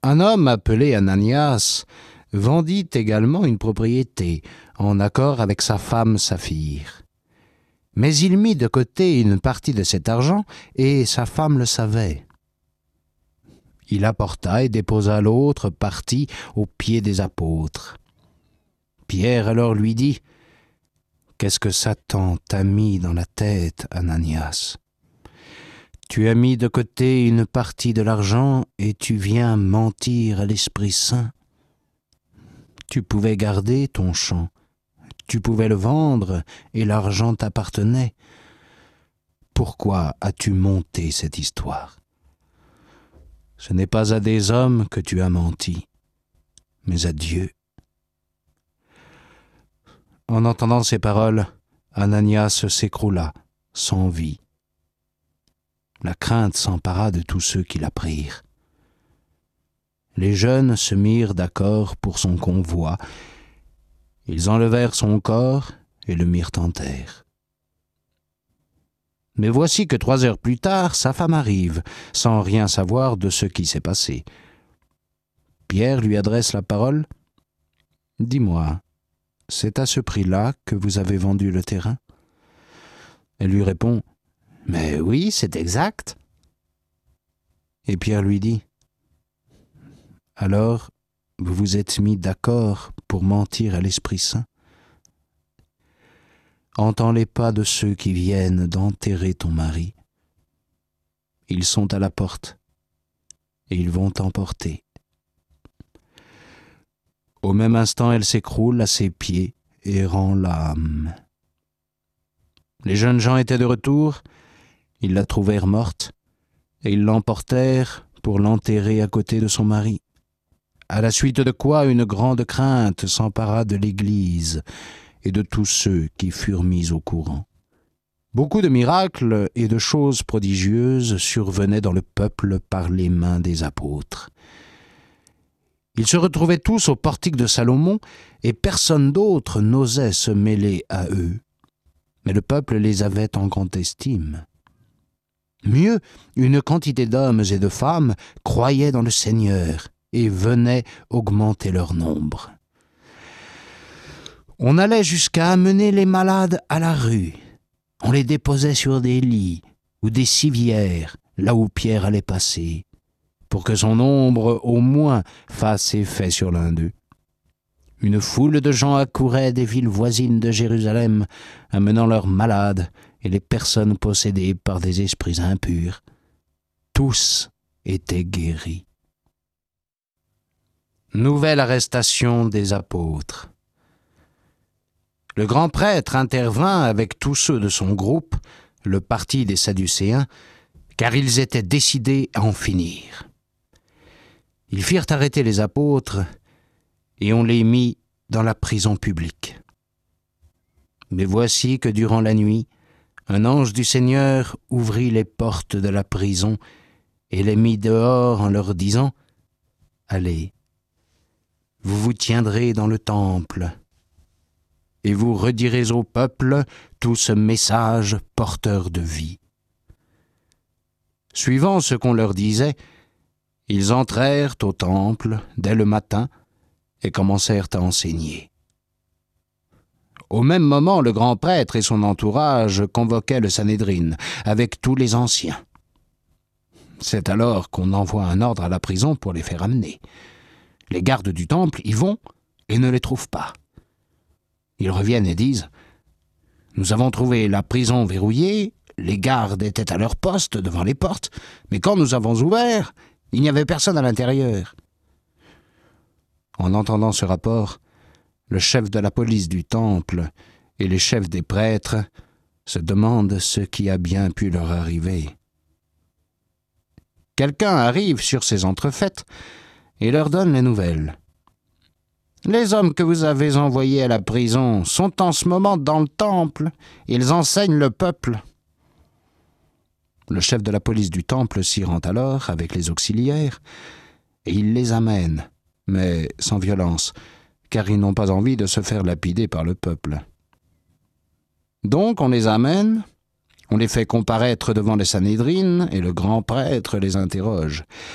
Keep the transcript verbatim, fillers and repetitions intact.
Un homme appelé Ananias vendit également une propriété en accord avec sa femme Saphir. Mais il mit de côté une partie de cet argent et sa femme le savait. Il apporta et déposa l'autre partie aux pieds des apôtres. Pierre alors lui dit « Qu'est-ce que Satan t'a mis dans la tête, Ananias ? Tu as mis de côté une partie de l'argent et tu viens mentir à l'Esprit Saint. Tu pouvais garder ton champ, tu pouvais le vendre et l'argent t'appartenait. Pourquoi as-tu monté cette histoire ? Ce n'est pas à des hommes que tu as menti, mais à Dieu. » En entendant ces paroles, Ananias s'écroula, sans vie. La crainte s'empara de tous ceux qui l'apprirent. Les jeunes se mirent d'accord pour son convoi. Ils enlevèrent son corps et le mirent en terre. Mais voici que trois heures plus tard, sa femme arrive, sans rien savoir de ce qui s'est passé. Pierre lui adresse la parole. « Dis-moi, c'est à ce prix-là que vous avez vendu le terrain ?» Elle lui répond « Mais oui, c'est exact. » Et Pierre lui dit « Alors, vous vous êtes mis d'accord pour mentir à l'Esprit Saint ? Entends les pas de ceux qui viennent d'enterrer ton mari. Ils sont à la porte, et ils vont t'emporter. » Au même instant, elle s'écroule à ses pieds et rend l'âme. Les jeunes gens étaient de retour. Ils la trouvèrent morte, et ils l'emportèrent pour l'enterrer à côté de son mari. À la suite de quoi une grande crainte s'empara de l'Église et de tous ceux qui furent mis au courant. Beaucoup de miracles et de choses prodigieuses survenaient dans le peuple par les mains des apôtres. Ils se retrouvaient tous au portique de Salomon, et personne d'autre n'osait se mêler à eux. Mais le peuple les avait en grande estime. Mieux, une quantité d'hommes et de femmes croyaient dans le Seigneur et venaient augmenter leur nombre. On allait jusqu'à amener les malades à la rue. On les déposait sur des lits ou des civières, là où Pierre allait passer, pour que son ombre au moins fasse effet sur l'un d'eux. Une foule de gens accourait des villes voisines de Jérusalem, amenant leurs malades et les personnes possédées par des esprits impurs. Tous étaient guéris. Nouvelle arrestation des apôtres. Le grand prêtre intervint avec tous ceux de son groupe, le parti des Sadducéens, car ils étaient décidés à en finir. Ils firent arrêter les apôtres et on les mit dans la prison publique. Mais voici que durant la nuit, un ange du Seigneur ouvrit les portes de la prison et les mit dehors en leur disant « Allez, vous vous tiendrez dans le temple et vous redirez au peuple tout ce message porteur de vie. » Suivant ce qu'on leur disait, ils entrèrent au temple dès le matin et commencèrent à enseigner. Au même moment, le grand prêtre et son entourage convoquaient le Sanhédrin avec tous les anciens. C'est alors qu'on envoie un ordre à la prison pour les faire amener. Les gardes du temple y vont et ne les trouvent pas. Ils reviennent et disent « Nous avons trouvé la prison verrouillée, les gardes étaient à leur poste devant les portes, mais quand nous avons ouvert, il n'y avait personne à l'intérieur. » En entendant ce rapport, le chef de la police du temple et les chefs des prêtres se demandent ce qui a bien pu leur arriver. Quelqu'un arrive sur ces entrefaites et leur donne les nouvelles. « Les hommes que vous avez envoyés à la prison sont en ce moment dans le temple. Ils enseignent le peuple. » Le chef de la police du temple s'y rend alors avec les auxiliaires et il les amène, mais sans violence, car ils n'ont pas envie de se faire lapider par le peuple. Donc on les amène, on les fait comparaître devant les Sanhédrins et le grand prêtre les interroge.